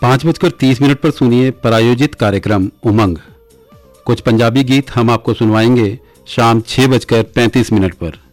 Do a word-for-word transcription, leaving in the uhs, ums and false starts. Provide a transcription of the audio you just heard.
पाँच बजकर तीस मिनट पर सुनिए प्रायोजित कार्यक्रम उमंग। कुछ पंजाबी गीत हम आपको सुनवाएंगे शाम छः बजकर पैंतीस मिनट पर।